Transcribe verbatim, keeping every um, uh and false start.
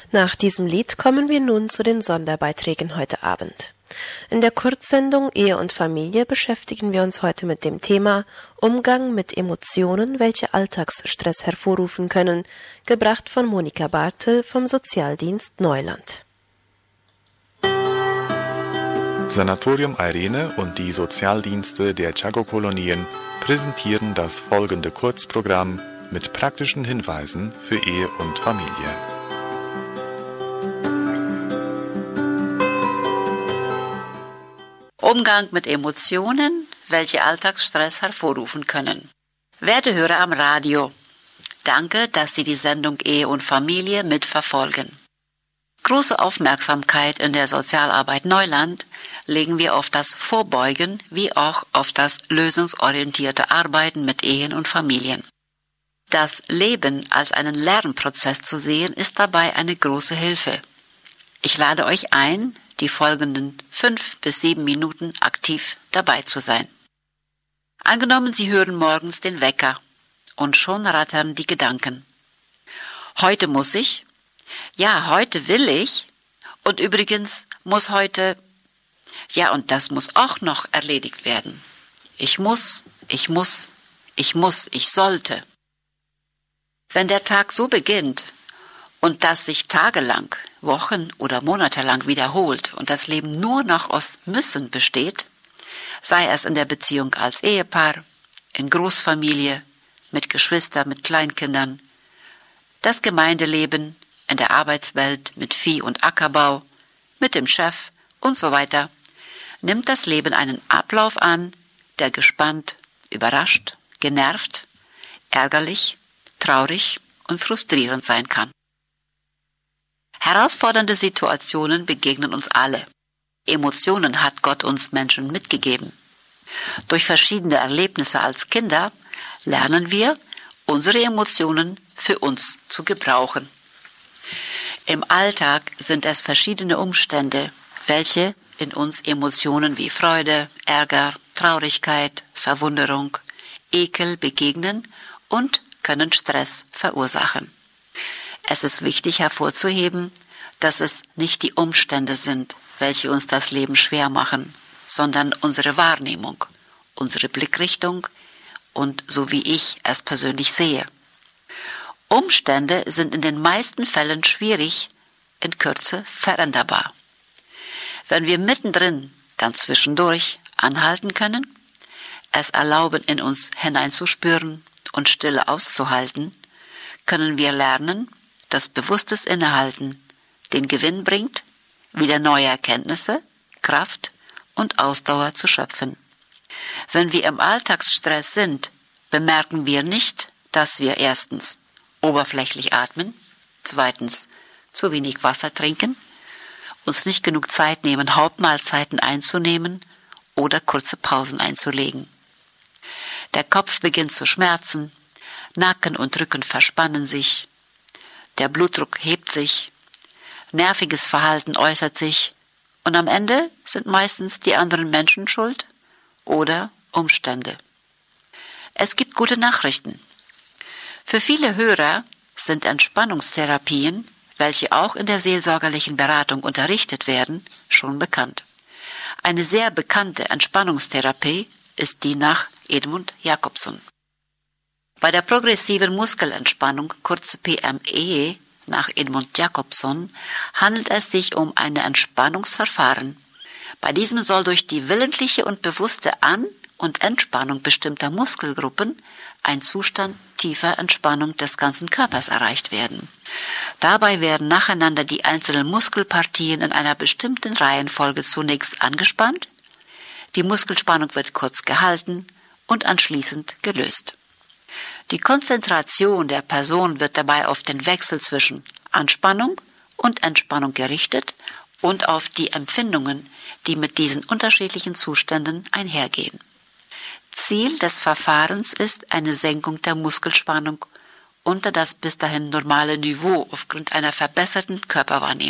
Nach diesem Lied kommen wir nun zu den Sonderbeiträgen heute Abend. In der Kurzsendung Ehe und Familie beschäftigen wir uns heute mit dem Thema Umgang mit Emotionen, welche Alltagsstress hervorrufen können, gebracht von Monika Bartel vom Sozialdienst Neuland. Sanatorium Irene und die Sozialdienste der Chaco-Kolonien präsentieren das folgende Kurzprogramm mit praktischen Hinweisen für Ehe und Familie. Umgang mit Emotionen, welche Alltagsstress hervorrufen können. Werte Hörer am Radio, danke, dass Sie die Sendung Ehe und Familie mitverfolgen. Große Aufmerksamkeit in der Sozialarbeit Neuland legen wir auf das Vorbeugen wie auch auf das lösungsorientierte Arbeiten mit Ehen und Familien. Das Leben als einen Lernprozess zu sehen, ist dabei eine große Hilfe. Ich lade euch ein, die folgenden fünf bis sieben Minuten aktiv dabei zu sein. Angenommen, Sie hören morgens den Wecker und schon rattern die Gedanken. Heute muss ich, ja, heute will ich und übrigens muss heute, ja, und das muss auch noch erledigt werden. Ich muss, ich muss, ich muss, ich sollte. Wenn der Tag so beginnt und das sich tagelang, Wochen oder monatelang wiederholt und das Leben nur noch aus Müssen besteht, sei es in der Beziehung als Ehepaar, in Großfamilie, mit Geschwistern, mit Kleinkindern, das Gemeindeleben, in der Arbeitswelt mit Vieh- und Ackerbau, mit dem Chef und so weiter, nimmt das Leben einen Ablauf an, der gespannt, überrascht, genervt, ärgerlich, traurig und frustrierend sein kann. Herausfordernde Situationen begegnen uns alle. Emotionen hat Gott uns Menschen mitgegeben. Durch verschiedene Erlebnisse als Kinder lernen wir, unsere Emotionen für uns zu gebrauchen. Im Alltag sind es verschiedene Umstände, welche in uns Emotionen wie Freude, Ärger, Traurigkeit, Verwunderung, Ekel begegnen und können Stress verursachen. Es ist wichtig hervorzuheben, dass es nicht die Umstände sind, welche uns das Leben schwer machen, sondern unsere Wahrnehmung, unsere Blickrichtung und so wie ich es persönlich sehe. Umstände sind in den meisten Fällen schwierig, in Kürze veränderbar. Wenn wir mittendrin, dann zwischendurch anhalten können, es erlauben, in uns hineinzuspüren und Stille auszuhalten, können wir lernen, dass bewusstes Innehalten den Gewinn bringt, wieder neue Erkenntnisse, Kraft und Ausdauer zu schöpfen. Wenn wir im Alltagsstress sind, bemerken wir nicht, dass wir erstens oberflächlich atmen, zweitens zu wenig Wasser trinken, uns nicht genug Zeit nehmen, Hauptmahlzeiten einzunehmen oder kurze Pausen einzulegen. Der Kopf beginnt zu schmerzen, Nacken und Rücken verspannen sich, der Blutdruck hebt sich, nerviges Verhalten äußert sich und am Ende sind meistens die anderen Menschen schuld oder Umstände. Es gibt gute Nachrichten. Für viele Hörer sind Entspannungstherapien, welche auch in der seelsorgerlichen Beratung unterrichtet werden, schon bekannt. Eine sehr bekannte Entspannungstherapie ist die nach Edmund Jacobson. Bei der progressiven Muskelentspannung, kurz P M E, nach Edmund Jacobson, handelt es sich um ein Entspannungsverfahren. Bei diesem soll durch die willentliche und bewusste An- und Entspannung bestimmter Muskelgruppen ein Zustand tiefer Entspannung des ganzen Körpers erreicht werden. Dabei werden nacheinander die einzelnen Muskelpartien in einer bestimmten Reihenfolge zunächst angespannt, die Muskelspannung wird kurz gehalten und anschließend gelöst. Die Konzentration der Person wird dabei auf den Wechsel zwischen Anspannung und Entspannung gerichtet und auf die Empfindungen, die mit diesen unterschiedlichen Zuständen einhergehen. Ziel des Verfahrens ist eine Senkung der Muskelspannung unter das bis dahin normale Niveau aufgrund einer verbesserten Körperwahrnehmung.